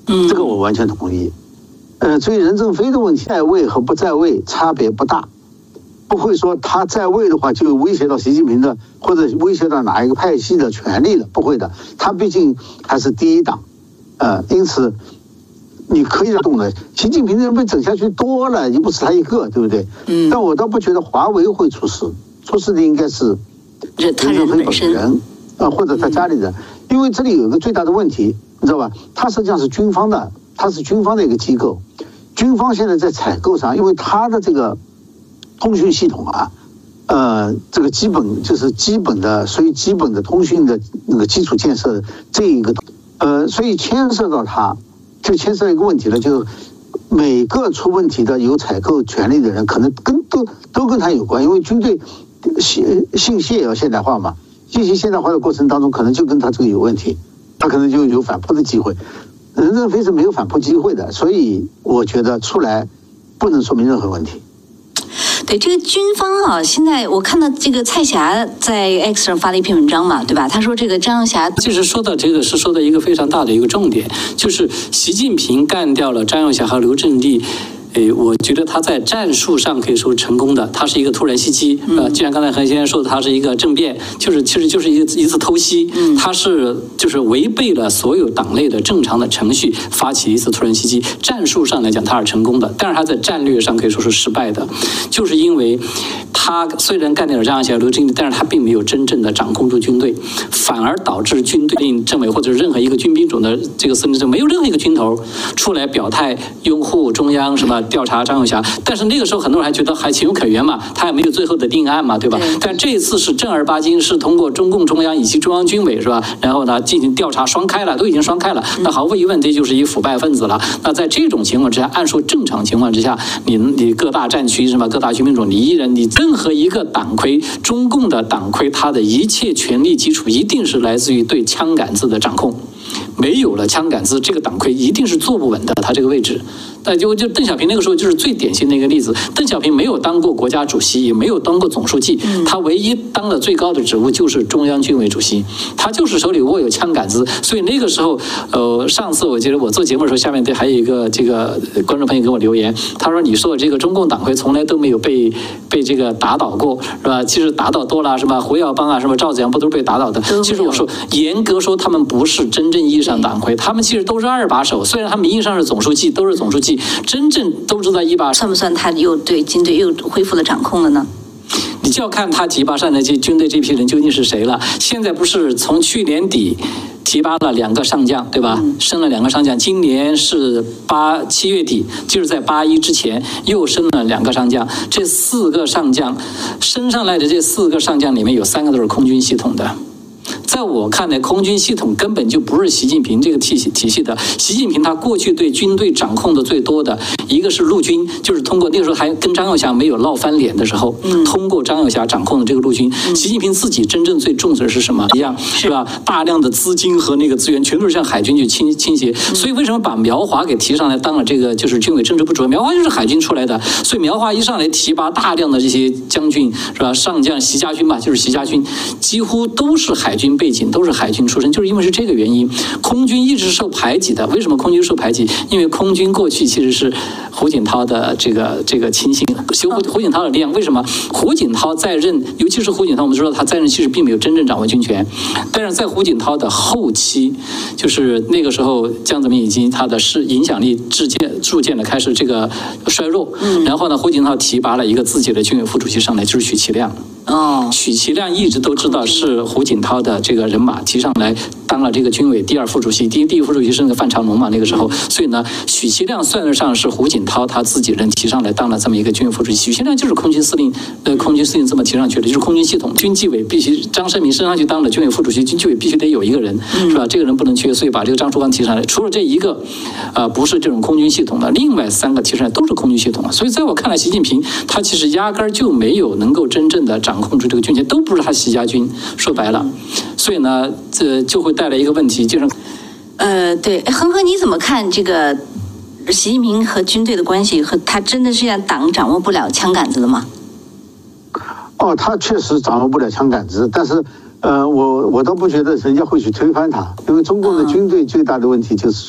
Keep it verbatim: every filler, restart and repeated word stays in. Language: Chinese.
嗯，这个我完全同意。呃，所以任正非的问题，在位和不在位差别不大，不会说他在位的话就威胁到习近平的，或者威胁到哪一个派系的权利了，不会的。他毕竟还是第一党，呃，因此你可以动的。习近平的人被整下去多了，又不是他一个，对不对？嗯。但我倒不觉得华为会出事，出事的应该是任正非本人，呃，或者他家里人，因为这里有一个最大的问题，你知道吧？他实际上是军方的，他是军方的一个机构，军方现在在采购上，因为他的这个通讯系统啊，呃，这个基本就是基本的，所以基本的通讯的那个基础建设这一个，呃，所以牵涉到他，就牵涉到一个问题了，就是每个出问题的有采购权利的人，可能跟都都跟他有关，因为军队信信息也要现代化嘛，信息现代化的过程当中，可能就跟他这个有问题，他可能就有反扑的机会。任正非是没有反扑机会的，所以我觉得出来不能说明任何问题。 对这个军方啊，现在我看到这个蔡霞在 X 上发了一篇文章嘛，对吧？他说这个张耀霞， 其实说到这个是说的一个非常大的一个重点，就是习近平干掉了张耀霞和刘振利。诶，我觉得他在战术上可以说是成功的，他是一个突然袭击，呃，既然刚才何先生说的，他是一个政变，就是其实就是一一次偷袭，他是就是违背了所有党内的正常的程序，发起一次突然袭击。战术上来讲他是成功的，但是他在战略上可以说是失败的，就是因为他虽然干掉了张耀霞、刘振利，但是他并没有真正的掌控住军队，反而导致军队令政委或者任何一个军兵种的这个司令政没有任何一个军头出来表态拥护中央什么调查张耀霞，但是那个时候很多人还觉得还情有可原嘛，他也没有最后的定案嘛，对吧？但这一次是正儿八经是通过中共中央以及中央军委是吧？然后呢进行调查，双开了，都已经双开了，那毫无疑问这就是一腐败分子了。那在这种情况之下，按说正常情况之下，你你各大战区什么各大军兵种，你依然你任何一个党魁，中共的党魁，他的一切权力基础一定是来自于对枪杆子的掌控。没有了枪杆子，这个党魁一定是坐不稳的，他这个位置。那就就邓小平那个时候就是最典型的一个例子。邓小平没有当过国家主席，也没有当过总书记，他唯一当了最高的职务就是中央军委主席，他就是手里握有枪杆子。所以那个时候，呃，上次我记得我做节目的时候，下面对还有一个这个观众朋友给我留言，他说：“你说这个中共党魁从来都没有被被这个打倒过，是吧？其实打倒多了，是吧？胡耀邦啊，什么赵子阳不都是被打倒的？其实我说，严格说，他们不是真正意义上党魁，他们其实都是二把手。虽然他名义上是总书记，都是总书记。”真正都是在一把， 算不算他又对军队又恢复了掌控了呢？ 你就要看他提拔上的这军队这批人究竟是谁了。现在不是从去年底提拔了两个上将，对吧？升了两个上将，今年是八七月底，就是在八一之前又升了两个上将。这四个上将升上来的这四个上将里面有三个都是空军系统的。在我看来，空军系统根本就不是习近平这个体系体系的。习近平他过去对军队掌控的最多的一个是陆军，就是通过那个时候还跟张耀霞没有闹翻脸的时候，嗯、通过张耀霞掌控的这个陆军。嗯、习近平自己真正最重视的是什么？一样是吧？大量的资金和那个资源全都是向海军去倾倾斜。嗯、所以为什么把苗华给提上来当了这个就是军委政治部主任？苗华就是海军出来的，所以苗华一上来提拔大量的这些将军是吧？上将习家军吧，就是习家军，几乎都是海军背景，都是海军出身，就是因为是这个原因，空军一直受排挤的。为什么空军受排挤？因为空军过去其实是胡锦涛的这个这个亲信，修胡胡锦涛的力量。为什么胡锦涛在任，尤其是胡锦涛，我们知道他在任其实并没有真正掌握军权，但是在胡锦涛的后期，就是那个时候江泽民已经他的是影响力逐渐逐渐的开始这个衰弱，嗯、然后呢，胡锦涛提拔了一个自己的军委副主席上来，就是许其亮。哦，许其亮一直都知道是胡锦涛的这个人马提上来当了这个军委第二副主席，第一第一副主席是那个范长龙嘛，那个时候，所以呢，许其亮算得上是胡锦涛他自己人提上来当了这么一个军委副主席。许其亮就是空军司令，呃，空军司令这么提上去的，就是空军系统，军纪委必须张胜明升上去当了军委副主席，军纪委必须得有一个人，是吧？这个人不能缺，所以把这个张树光提上来。除了这一个，呃，不是这种空军系统的，另外三个提上来都是空军系统的。所以在我看来，习近平他其实压根儿就没有能够真正的掌控住这个军权，都不是他习家军，说白了，所以呢，这就会带来一个问题，就是， 呃，对，恒河你怎么看这个习近平和军队的关系？和他真的是让党掌握不了枪杆子的吗？ 哦，他确实掌握不了枪杆子，但是，呃，我我倒不觉得人家会去推翻他，因为中共的军队最大的问题就是。